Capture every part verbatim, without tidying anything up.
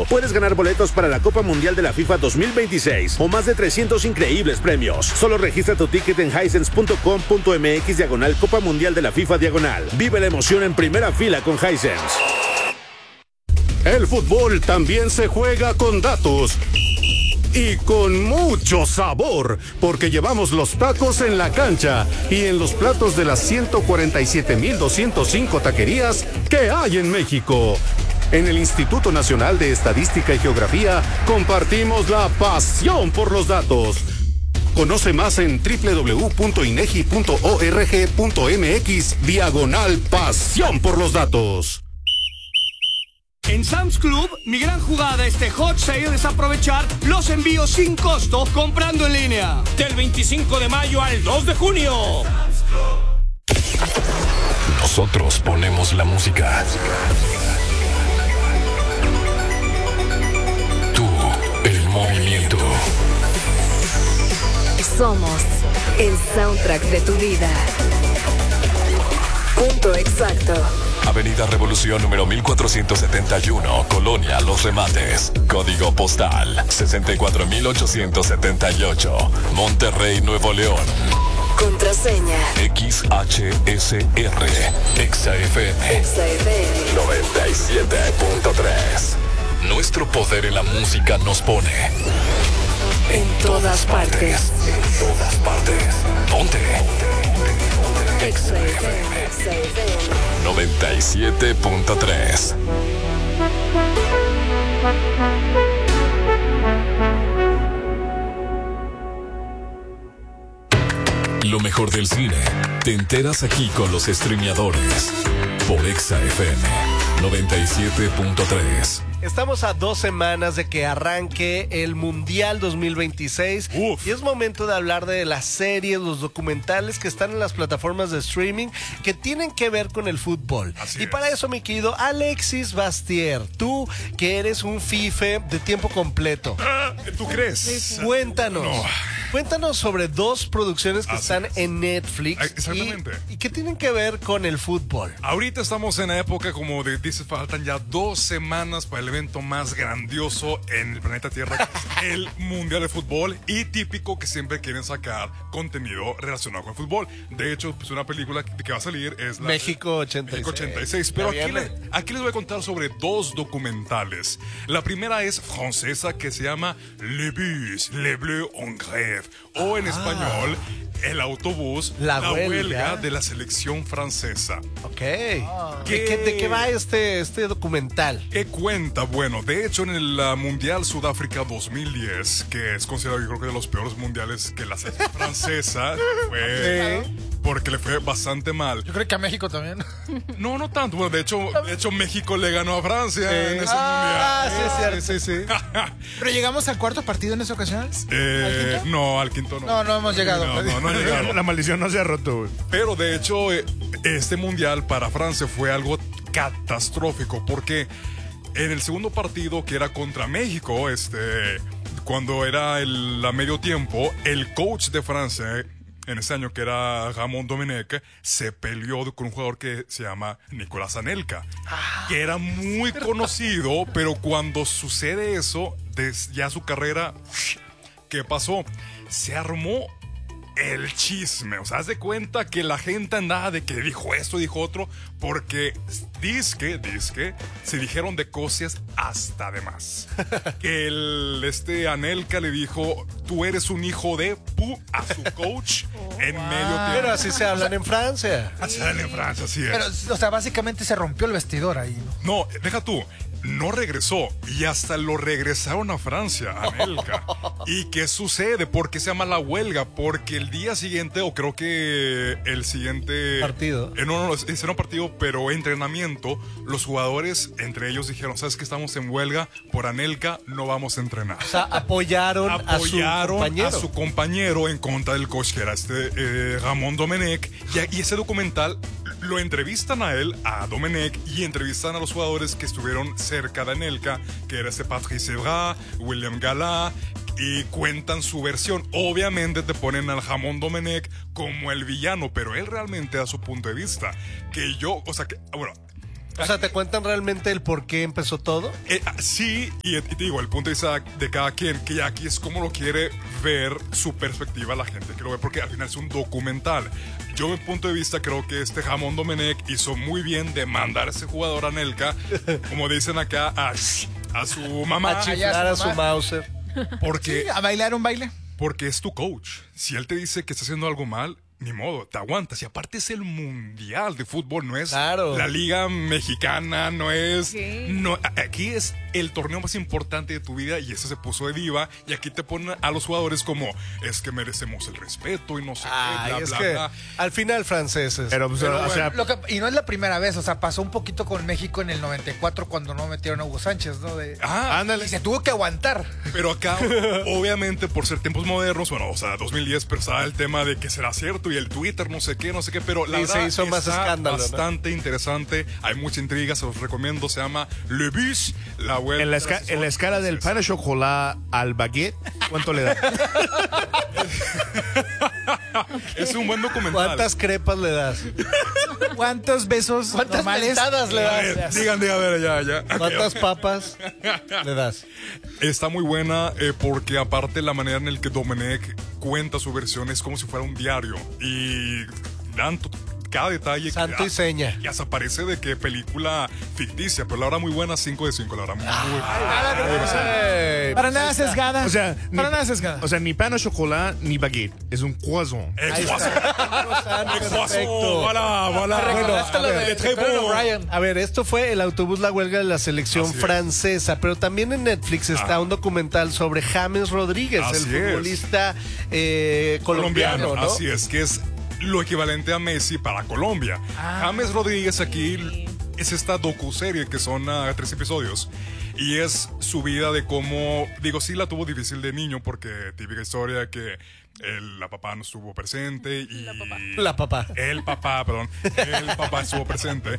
sorteo. Puedes ganar boletos para la Copa Mundial de la FIFA dos mil veintiséis o más de trescientos increíbles premios. Solo registra tu ticket en hisense punto com punto m x diagonal Copa Mundial de la FIFA diagonal. Vive la emoción en primera fila con Hisense. El fútbol también se juega con datos. Y con mucho sabor, porque llevamos los tacos en la cancha y en los platos de las ciento cuarenta y siete mil doscientos cinco taquerías que hay en México. En el Instituto Nacional de Estadística y Geografía compartimos la pasión por los datos. Conoce más en doble u doble u doble u punto inegi punto org punto m x diagonal pasión por los datos. En Sam's Club, mi gran jugada este hot sale es aprovechar los envíos sin costo comprando en línea. Del veinticinco de mayo al dos de junio. Nosotros ponemos la música. Tú, el movimiento. Somos el soundtrack de tu vida. Punto exacto. Avenida Revolución número mil cuatrocientos setenta y uno, Colonia Los Remates. Código postal sesenta y cuatro mil ochocientos setenta y ocho, Monterrey, Nuevo León. Contraseña X H S R, Exa F M, Exa F M noventa y siete punto tres. Nuestro poder en la música nos pone en todas partes. En todas partes. Ponte. Exa F M, Exa F M noventa y siete punto tres. Lo mejor del cine te enteras aquí con los streameadores por Exa F M noventa y siete punto tres. Estamos a dos semanas de que arranque el Mundial dos mil veintiséis. Uf. Y es momento de hablar de las series, los documentales que están en las plataformas de streaming que tienen que ver con el fútbol. Así y es. para eso, mi querido Alexis Bastier, tú que eres un fife de tiempo completo. ¿Tú crees? Cuéntanos. No. Cuéntanos sobre dos producciones que Así están es. en Netflix. Exactamente. Y, y que tienen que ver con el fútbol. Ahorita estamos en la época, como de, dices, faltan ya dos semanas para el evento más grandioso en el planeta Tierra, que es el Mundial de Fútbol, y típico que siempre quieren sacar contenido relacionado con el fútbol. De hecho, pues una película que, que va a salir es la México ochenta y seis. México ochenta y seis. Pero Ya aquí, viene. le- aquí les voy a contar sobre dos documentales. La primera es francesa, que se llama Le Bus, Le Bleu en Grève, o en Ah. español, El autobús, La la, huelga. huelga de la selección francesa. Ok. ¿De, qué, de qué va este, este documental? ¿Qué cuenta? Bueno, de hecho, en el uh, Mundial Sudáfrica dos mil diez, que es considerado, yo creo que de los peores mundiales que la selección francesa, fue porque le fue bastante mal. Yo creo que a México también. No, no tanto. Bueno, de hecho, de hecho México le ganó a Francia en ese Ah, mundial. sí, es cierto. Sí, sí. Pero llegamos al cuarto partido en esa ocasión. Eh, ¿Al quinto? no, al quinto no. No, no hemos llegado. No, no, no ha llegado. La maldición no se ha roto, güey. Pero de hecho, eh, este mundial para Francia fue algo catastrófico, porque en el segundo partido, que era contra México, este, cuando era el a medio tiempo, el coach de Francia en ese año, que era Ramón Domenech, se peleó con un jugador que se llama Nicolás Anelka, que era muy conocido, pero cuando sucede eso, des- ya su carrera, ¿qué pasó? Se armó el chisme. O sea, haz de cuenta que la gente andaba de que dijo esto, dijo otro, porque disque, disque, se dijeron de cosas hasta de más. Que el, este Anelka le dijo, tú eres un hijo de pu a su coach en medio tiempo. Pero así se hablan en Francia. Así se hablan en Francia, así es. Pero, o sea, básicamente se rompió el vestidor ahí, ¿no? No, deja tú. No regresó y hasta lo regresaron a Francia, Anelka. ¿Y qué sucede? ¿Por qué se llama la huelga? Porque el día siguiente, o creo que el siguiente partido. Eh, no, no, ese no partido, pero entrenamiento, los jugadores entre ellos dijeron, ¿sabes que estamos en huelga? Por Anelka no vamos a entrenar. O sea, apoyaron, Apoyaron a su compañero. a su compañero en contra del coach, que era este eh, Ramón Domenech. Y, y ese documental lo entrevistan a él, a Domenech, y entrevistan a los jugadores que estuvieron cerca de Anelka, que era este Patrice Evra, William Galá, y cuentan su versión. Obviamente te ponen al Ramón Domenech como el villano, pero él realmente da su punto de vista. Que yo, o sea, que, bueno, O sea, ¿te cuentan realmente el por qué empezó todo? Eh, sí, y, y te digo, el punto de vista de cada quien, que ya aquí es como lo quiere ver su perspectiva la gente que lo ve, porque al final es un documental. Yo, mi punto de vista, creo que este Jamón Domenech hizo muy bien de mandar a ese jugador a Nelka, como dicen acá, a, a su mamá. A chiflar a su Mauser. Porque, Sí, a bailar un baile. porque es tu coach. Si él te dice que está haciendo algo mal, ni modo, te aguantas. Y aparte es el mundial de fútbol, no es Claro. la liga mexicana, no es... Sí. No, aquí es el torneo más importante de tu vida y eso se puso de diva. Y aquí te ponen a los jugadores como, es que merecemos el respeto y no sé Ay, qué, bla, es bla, que bla. al final franceses. Pero, pues, Pero o sea, lo que- y no es la primera vez, o sea, pasó un poquito con México en el noventa y cuatro cuando no metieron a Hugo Sánchez, ¿no? De, Ah, ándale. y se tuvo que aguantar. pero acá, obviamente, por ser tiempos modernos, bueno, o sea, dos mil diez, pero estaba el tema de que será cierto y el Twitter, no sé qué, no sé qué, pero la Sí, verdad se hizo más está escándalo, ¿no? bastante interesante. Hay mucha intriga, se los recomiendo. Se llama Le Bus, la web. en la, esca- en la escala del pan de chocolate al baguette, ¿cuánto le da? Es un buen documental. ¿Cuántas crepas le das? ¿Cuántos besos ¿Cuántas normales? mentadas le A ver, das? digan, digan, a ver, ya, ya. ¿Cuántas papas le das? Está muy buena eh, porque aparte la manera en la que Domenech cuenta su versión es como si fuera un diario y dan t- cada detalle. Santo que, y seña. Y hasta parece de que película ficticia, pero la verdad muy buena, cinco de cinco, la verdad muy, muy Ey, Para pues nada ahí está. sesgada. O sea, ni, para nada sesgada. o sea, ni pan de chocolate ni baguette, es un croissant. Ahí Croissant. está. Croissant, perfecto. Voilà, voilà. Recordaste a lo ver, de très Conan bon. O'Brien. A ver, esto fue el autobús La Huelga de la selección Así es. francesa, pero también en Netflix está Ah. un documental sobre James Rodríguez, Así el es. futbolista eh, colombiano, ¿no? Así es, que es lo equivalente a Messi para Colombia. James Rodríguez aquí es esta docuserie que son ah, tres episodios y es su vida de cómo, digo, sí la tuvo difícil de niño porque típica historia que el, la papá no estuvo presente y La papá. el papá, perdón, el papá estuvo presente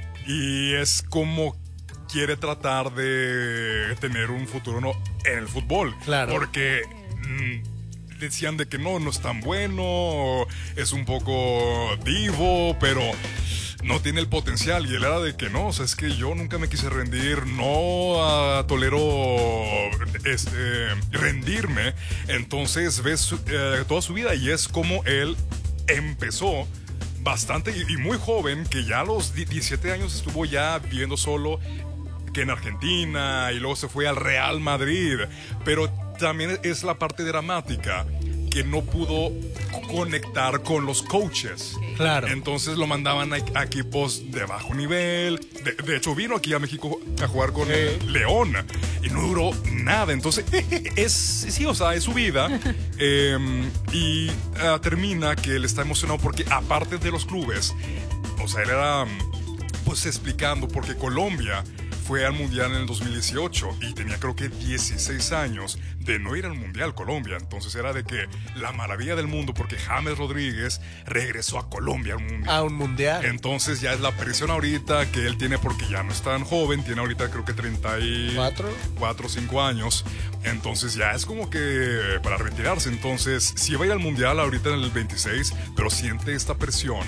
y es como quiere tratar de tener un futuro no, en el fútbol. Claro. Porque mm, decían de que no, no es tan bueno, es un poco divo, pero no tiene el potencial. Y él era de que no, o sea, es que yo nunca me quise rendir, no ah, tolero este, rendirme. Entonces ves su- eh, toda su vida y es como él empezó bastante y, y muy joven, que ya a los di- diecisiete años estuvo ya viviendo solo, que en Argentina, y luego se fue al Real Madrid, pero también es la parte dramática que no pudo conectar con los coaches. Claro. Entonces lo mandaban a, a equipos de bajo nivel. De, de hecho, vino aquí a México a jugar con el León y no duró nada. Entonces, es, sí, o sea, es su vida. Eh, y ah, termina que él está emocionado porque, aparte de los clubes, o sea, él era pues explicando porque Colombia fue al Mundial en el dos mil dieciocho y tenía creo que dieciséis años de no ir al Mundial Colombia. Entonces era de que la maravilla del mundo porque James Rodríguez regresó a Colombia al Mundial. A un mundial. Entonces ya es la presión ahorita que él tiene porque ya no es tan joven, tiene ahorita creo que treinta y cuatro o cinco años. Entonces ya es como que para retirarse. Entonces sí va a ir al Mundial ahorita en el veintiséis, pero siente esta presión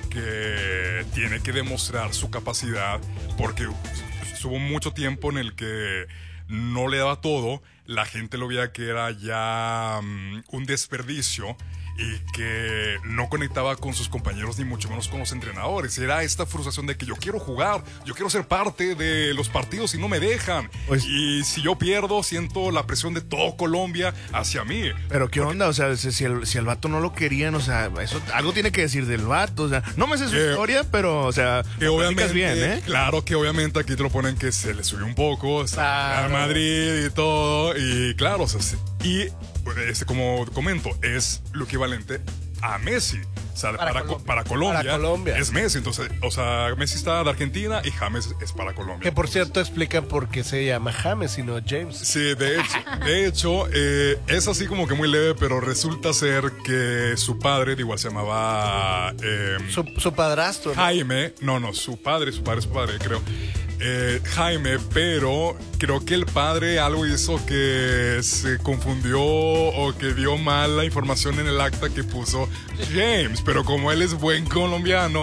que tiene que demostrar su capacidad porque estuvo mucho tiempo en el que no le daba todo, la gente lo veía que era ya um, un desperdicio y que no conectaba con sus compañeros ni mucho menos con los entrenadores. Era esta frustración de que yo quiero jugar, yo quiero ser parte de los partidos y no me dejan. Pues- y si yo pierdo, siento la presión de todo Colombia hacia mí. Pero qué onda, o sea, si si el, si el vato no lo querían, o sea, eso algo tiene que decir del vato, o sea, no me sé su Eh, historia, pero, o sea, Que lo obviamente, platicas bien, ¿eh? claro que obviamente aquí te lo ponen que se le subió un poco, está a Madrid y todo, y claro, o sea, sí, y este, como comento, es lo equivalente a Messi. O sea, para, para, Colombia. Para, Colombia, Para Colombia. es Messi. Entonces, o sea, Messi está de Argentina y James es para Colombia. Que por cierto explica por qué se llama James y no James. Sí, de hecho, de hecho eh, es así como que muy leve, pero resulta ser que su padre, de igual se llamaba eh, Su, su padrastro. ¿no? Jaime, no, no, su padre, su padre, su padre, creo. Eh, Jaime, pero creo que el padre algo hizo que se confundió o que dio mal la información en el acta que puso James, pero como él es buen colombiano,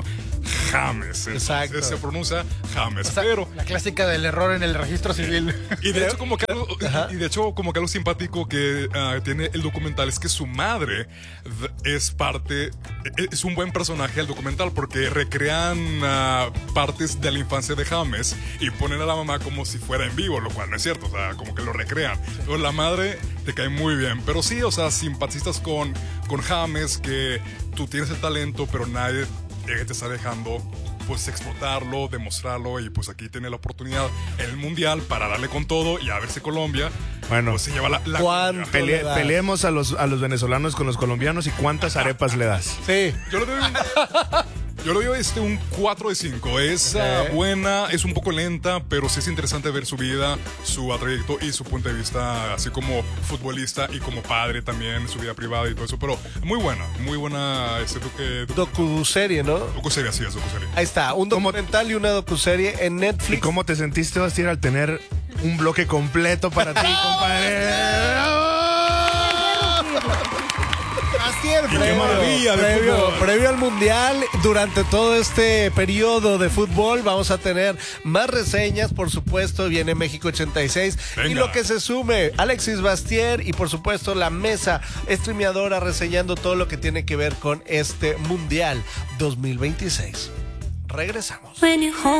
James. Exacto. Se pronuncia James. O sea, pero la clásica del error en el registro civil. Y de hecho, como que algo, y de hecho, como que algo simpático que uh, tiene el documental es que su madre es parte, es un buen personaje del documental porque recrean uh, partes de la infancia de James y ponen a la mamá como si fuera en vivo, lo cual no es cierto, o sea, como que lo recrean. Pero la madre te cae muy bien. Pero sí, o sea, simpatizas con, con James, que tú tienes el talento, pero nadie te está dejando pues explotarlo, demostrarlo, y pues aquí tiene la oportunidad en el mundial para darle con todo y a ver si Colombia bueno, pues se lleva la, la Pele, peleemos a los, a los venezolanos con los colombianos y cuántas arepas le das. Sí. Yo le doy un, yo le doy este un cuatro de cinco. Es Okay. uh, buena, es un poco lenta, pero sí es interesante ver su vida, su trayecto y su punto de vista, así como futbolista y como padre también, su vida privada y todo eso. Pero muy buena, muy buena este docu, docuserie, ¿no? Docuserie, así es, docuserie. Ahí está, un documental y una docuserie en Netflix. ¿Y cómo te sentiste, Bastián, al tener un bloque completo para ti, compadre? Bastián, Qué previo, maravilla de previo, fútbol. previo al Mundial, durante todo este periodo de fútbol vamos a tener más reseñas, por supuesto, viene México ochenta y seis. Venga. Y lo que se sume, Alexis Bastier y por supuesto la mesa streameadora reseñando todo lo que tiene que ver con este Mundial dos mil veintiséis. Regresamos.